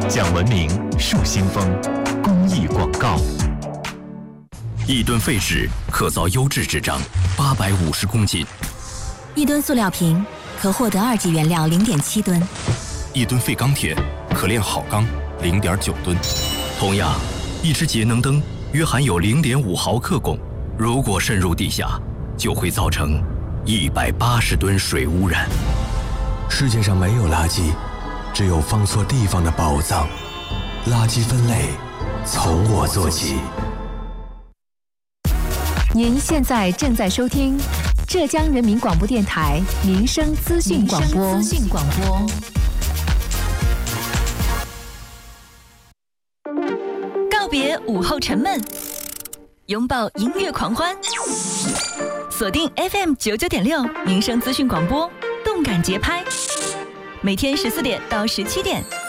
讲文明树新风，公益广告。 1吨废纸可造优质纸张850公斤 ，1吨塑料瓶可获得2级原料0.7吨 ，1吨废钢铁可炼好钢0.9吨。同样，一只节能灯约含有0.5毫克汞，如果渗入地下，就会造成180吨水污染。 世界上没有垃圾，只有放错地方的宝藏。垃圾分类从我做起。 您现在正在收听浙江人民广播电台民生资讯广播。 告别午后沉闷，拥抱音乐狂欢，锁定 FM 99.6民生资讯广播，动感节拍，每天14点到17点。